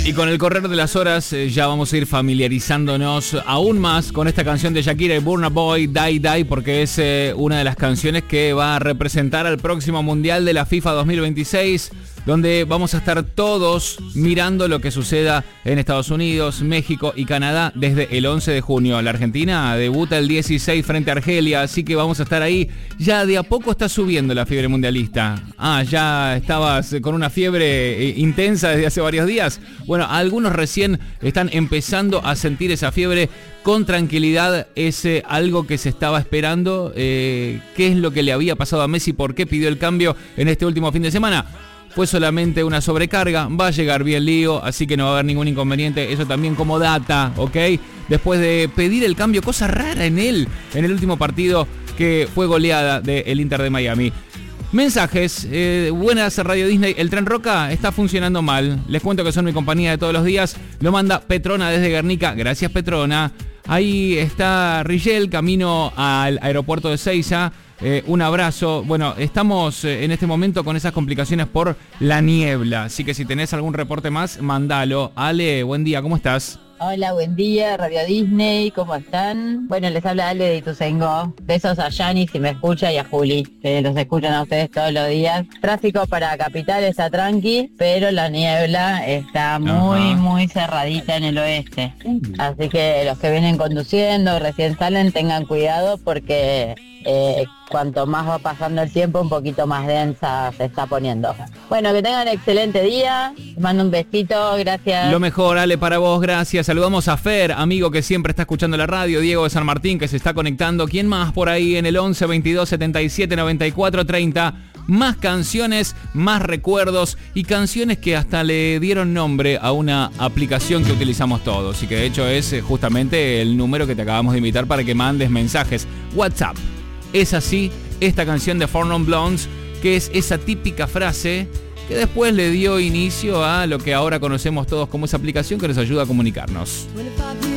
Y con el correr de las horas ya vamos a ir familiarizándonos aún más con esta canción de Shakira y Burna Boy, Die Die, porque es una de las canciones que va a representar al próximo Mundial de la FIFA 2026, donde vamos a estar todos mirando lo que suceda en Estados Unidos, México y Canadá desde el 11 de junio. La Argentina debuta el 16 frente a Argelia, así que vamos a estar ahí. Ya de a poco está subiendo la fiebre mundialista. Ya estabas con una fiebre intensa desde hace varios días. Bueno, algunos recién están empezando a sentir esa fiebre con tranquilidad. Es algo que se estaba esperando. ¿Qué es lo que le había pasado a Messi? ¿Por qué pidió el cambio en este último fin de semana? Fue solamente una sobrecarga, va a llegar bien Lío, así que no va a haber ningún inconveniente, eso también como data, ¿ok? Después de pedir el cambio, cosa rara en él, en el último partido que fue goleada del Inter de Miami. Mensajes, buenas Radio Disney, el tren Roca está funcionando mal, les cuento que son mi compañía de todos los días, lo manda Petrona desde Guernica, gracias Petrona. Ahí está Rigel, camino al aeropuerto de Seiza. Un abrazo. Bueno, estamos en este momento con esas complicaciones por la niebla, así que si tenés algún reporte más, mandalo. Ale, buen día, ¿cómo estás? Hola, buen día, Radio Disney, ¿cómo están? Bueno, les habla Ale de Ituzaingó. Besos a Yani, si me escucha, y a Juli, que los escuchan a ustedes todos los días. Tráfico para Capital está tranqui, pero la niebla está muy cerradita en el oeste. Así que los que vienen conduciendo, recién salen, tengan cuidado porque cuanto más va pasando el tiempo, un poquito más densa se está poniendo. Bueno, que tengan un excelente día. Les mando un besito, gracias. Lo mejor, Ale, para vos, gracias. Saludamos a Fer, amigo que siempre está escuchando la radio, Diego de San Martín, que se está conectando. ¿Quién más por ahí en el 11 22 77 94 30? Más canciones, más recuerdos y canciones que hasta le dieron nombre a una aplicación que utilizamos todos y que de hecho es justamente el número que te acabamos de invitar para que mandes mensajes. WhatsApp. Es así esta canción de Four Non Blondes, que es esa típica frase que después le dio inicio a lo que ahora conocemos todos como esa aplicación que nos ayuda a comunicarnos.